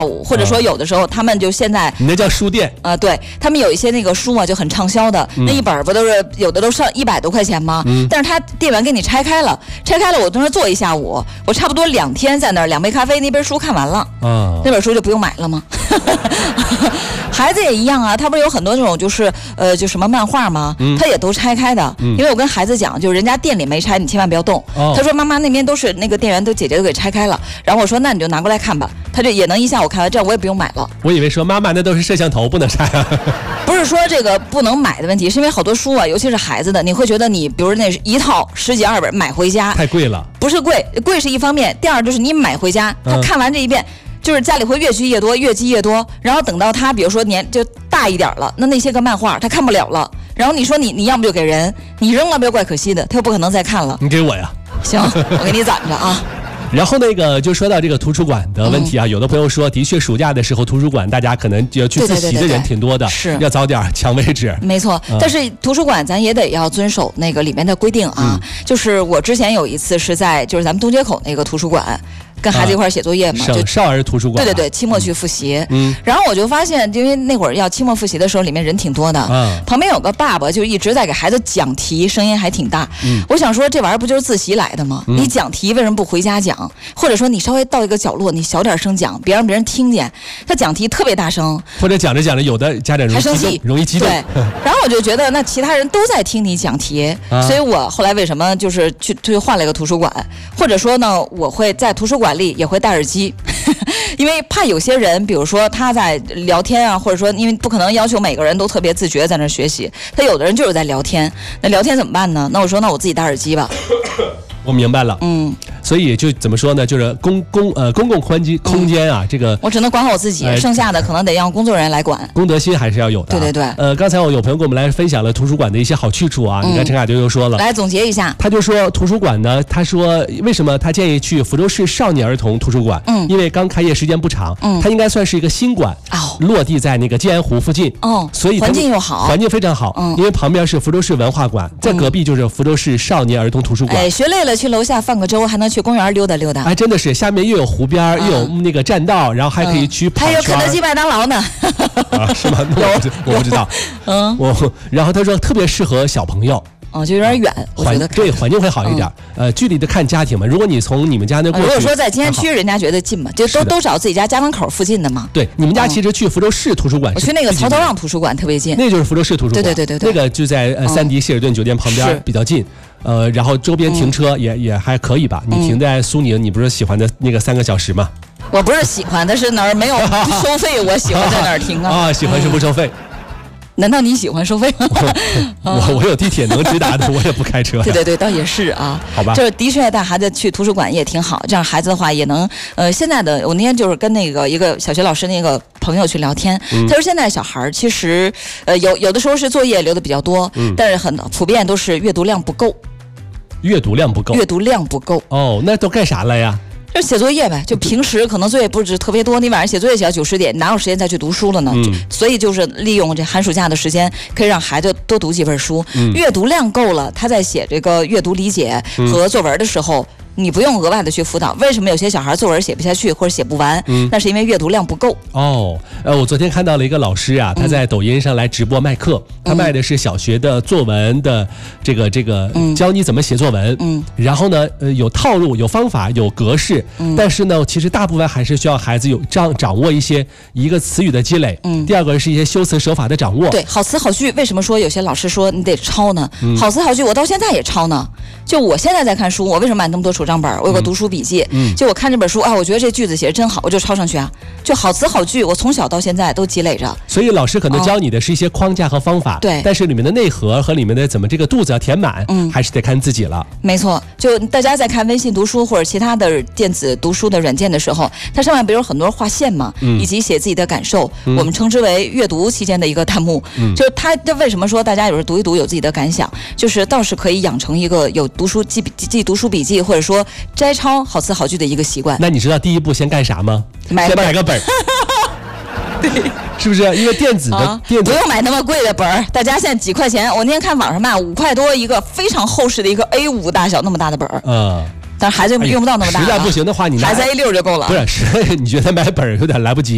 或者说有的时候他们就现在你那叫书店对，他们有一些那个书嘛就很畅销的，那一本不都是有的都上100多块钱吗？但是他店员给你拆开了，我在那坐一下午，我差不多2天在那儿，2杯咖啡，那本书看完了，那本书就不用买了吗？孩子也一样啊，他不是有很多那种就是就什么漫画吗？他也都拆开的，因为我跟孩子讲，就是人家店里没拆，你千万不要动。他说妈妈那边都是那个店员姐姐都给拆开了，然后我说那你就拿过来看吧，他这也能一下午看完，这样我也不用买了。 我以为说妈妈那都是摄像头不能拆啊。 不是说这个不能买的问题，是因为好多书啊，尤其是孩子的，你会觉得你比如那一套10几20本买回家太贵了。 不是贵是一方面，第二就是你买回家，他看完这一遍。就是家里会越积越多，然后等到他比如说年就大一点了，那些个漫画他看不了了，然后你说你要么就给人，你扔了不就怪可惜的，他又不可能再看了。 你给我呀。 行，我给你攒着啊。 然后那个就说到这个图书馆的问题啊，有的朋友说，的确暑假的时候图书馆大家可能要去自习的人挺多的， 是要早点抢位置。 没错，但是图书馆咱也得要遵守那个里面的规定啊。就是我之前有一次是在就是咱们东街口那个图书馆。跟孩子一块写作业嘛， 就少儿图书馆。 对，期末去复习。然后我就发现，因为那会儿要期末复习的时候，里面人挺多的。旁边有个爸爸就一直在给孩子讲题，声音还挺大。我想说，这玩意儿不就是自习来的吗？你讲题为什么不回家讲？或者说你稍微到一个角落，你小点声讲，别让别人听见。他讲题特别大声， 或者讲着，有的家长容易激动。 对。然后我就觉得，那其他人都在听你讲题，所以我后来为什么就是去换了一个图书馆，或者说呢，我会在图书馆里也会戴耳机，因为怕有些人，比如说他在聊天啊，或者说因为不可能要求每个人都特别自觉在那学习，他有的人就是在聊天，那聊天怎么办呢？那我说那我自己戴耳机吧。 我明白了，所以就怎么说呢？就是公共空间啊，这个我只能管好我自己，剩下的可能得让工作人员来管。 公德心还是要有的。 对。 刚才我有朋友给我们来分享了图书馆的一些好去处啊。你看陈卡丢又说了， 来总结一下， 他就说图书馆呢，他说为什么他建议去福州市少年儿童图书馆？因为刚开业时间不长，它应该算是一个新馆，落地在那个建安湖附近，所以环境又好， 环境非常好。因为旁边是福州市文化馆，在隔壁就是福州市少年儿童图书馆。 学累了去楼下放个粥，还能去公园溜达溜达。 真的是，下面又有湖边，又有那个栈道，然后还可以去跑圈。 还有肯德基、麦当劳呢。 是吗？我不知道。然后他说特别适合小朋友。 就有点远，我觉得对环境会好一点。距离的看家庭嘛，如果你从你们家那过去， 如果说在金山区，人家觉得近嘛，就都找自己家门口附近的嘛。 对，你们家其实去福州市图书馆， 我去那个曹头让图书馆特别近， 那就是福州市图书馆。 对， 那个就在3迪希尔顿酒店旁边，比较近。然后周边停车也还可以吧？你停在苏宁，你不是喜欢的那个3个小时吗？ 我不是喜欢，但是哪儿没有收费，我喜欢在哪儿停啊。 喜欢是不收费。 难道你喜欢收费吗？ 我有地铁能直达的，我也不开车。 对，倒也是啊。 好吧， 就是的确带孩子去图书馆也挺好，这样孩子的话也能现在的我那天就是跟那个一个小学老师那个朋友去聊天，他说现在小孩其实有的时候是作业留的比较多，但是很普遍都是阅读量不够。阅读量不够。 那都干啥了呀？ 就写作业呗，就平时可能作业不是特别多，你晚上写作业写到9、10点，哪有时间再去读书了呢？所以就是利用这寒暑假的时间，可以让孩子多读几本书，阅读量够了，他在写这个阅读理解和作文的时候。你不用额外的去辅导，为什么有些小孩作文写不下去或者写不完？那是因为阅读量不够。 我昨天看到了一个老师啊，他在抖音上来直播卖课，他卖的是小学的作文的这个教你怎么写作文。然后呢，有套路、有方法、有格式，但是呢，其实大部分还是需要孩子有掌握一个词语的积累。第二个是一些修辞手法的掌握。 对，好词好句，为什么说有些老师说你得抄呢？好词好句，我到现在也抄呢。就我现在在看书，我为什么买那么多手账本？我有个读书笔记，就我看这本书啊，我觉得这句子写得真好，我就抄上去啊。就好词好句，我从小到现在都积累着。 所以老师可能教你的是一些框架和方法， 对， 但是里面的内核和里面的怎么这个肚子要填满，还是得看自己了。 没错，就大家在看微信读书或者其他的电子读书的软件的时候，它上面不是有很多划线嘛，以及写自己的感受，我们称之为阅读期间的一个弹幕。就它为什么说大家有时候读一读有自己的感想，就是倒是可以养成一个有读书记读书笔记，或者说摘抄好词好句的一个习惯。 那你知道第一步先干啥吗？先买个本儿。对，是不是？因为电子不用买那么贵的本儿，大家现在几块钱，我那天看网上卖5块多一个非常厚实的一个 A5 大小那么大的本儿。但是孩子用不到那么大。 实在不行的话，你孩子 A6 就够了。 不是，你觉得买本儿有点来不及。